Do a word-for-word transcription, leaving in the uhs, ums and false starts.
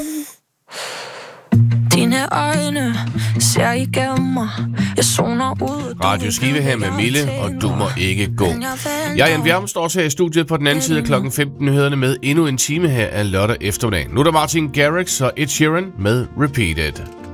Dine øjne ser igennem mig. Jeg zoner ud. Radio Skive her med Mille, og du må ikke gå. Jeg, Jan Bjerm, står til her i studiet på den anden side af klokken femten nyhederne med endnu en time her af lørdag eftermiddag. Nu er der Martin Garrix og Ed Sheeran med Repeat It.